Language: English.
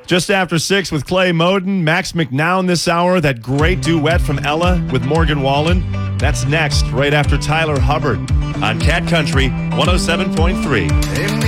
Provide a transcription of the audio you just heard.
Just after 6 with Clay Moden, Max McNown this hour, that great duet from Ella with Morgan Wallen. That's next, right after Tyler Hubbard on Cat Country 107.3.